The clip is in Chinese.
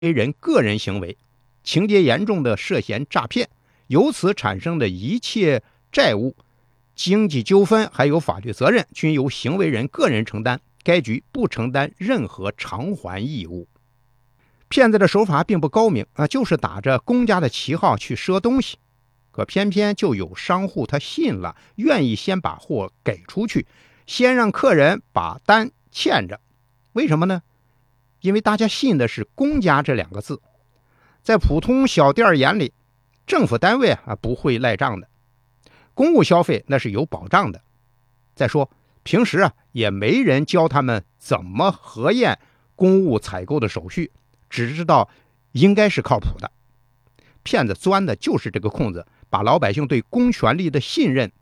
人个人行为，情节严重的涉嫌诈骗，由此产生的一切债务、经济纠纷还有法律责任，均由行为人个人承担，该局不承担任何偿还义务。骗子的手法并不高明就是打着公家的旗号去赊东西，可偏偏就有商户他信了，愿意先把货给出去，先让客人把单欠着。为什么呢？因为大家信的是公家这两个字，在普通小店眼里，政府单位不会赖账的，公务消费那是有保障的。再说平时也没人教他们怎么核验公务采购的手续，只知道应该是靠谱的。骗子钻的就是这个空子，把老百姓对公权力的信任